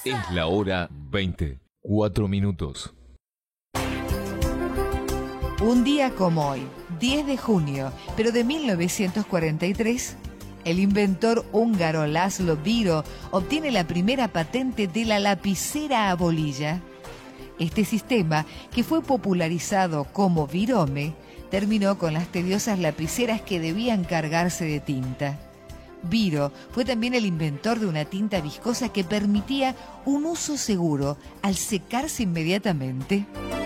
Es la hora 20, 4 minutos. Un día como hoy, 10 de junio, pero de 1943, el inventor húngaro László Biro obtiene la primera patente de la lapicera a bolilla. Este sistema, que fue popularizado como virome, terminó con las tediosas lapiceras que debían cargarse de tinta. Biro fue también el inventor de una tinta viscosa que permitía un uso seguro al secarse inmediatamente.